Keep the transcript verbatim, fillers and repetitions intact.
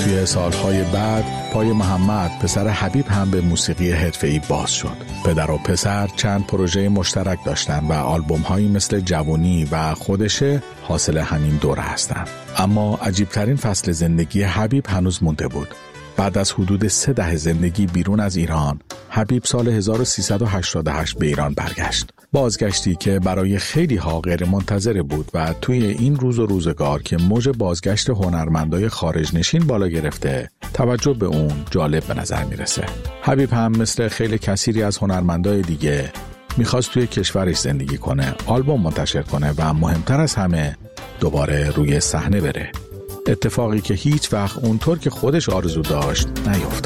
توی سالهای بعد پای محمد پسر حبیب هم به موسیقی حرفه‌ای باز شد. پدر و پسر چند پروژه مشترک داشتن و آلبوم‌هایی مثل جوونی و خودشه حاصل همین دوره هستن. اما عجیبترین فصل زندگی حبیب هنوز مونده بود. بعد از حدود سه دهه زندگی بیرون از ایران، حبیب سال هزار و سیصد و هشتاد و هشت به ایران برگشت. بازگشتی که برای خیلی ها غیر منتظره بود و توی این روز و روزگار که موج بازگشت هنرمندای خارج نشین بالا گرفته، توجه به اون جالب به نظر میرسه. حبیب هم مثل خیلی کثیری از هنرمندای دیگه میخواست توی کشورش زندگی کنه، آلبوم منتشر کنه و مهمتر از همه دوباره روی صحنه بره. اتفاقی که هیچ وقت اونطور که خودش آرزو داشت نیفتاد.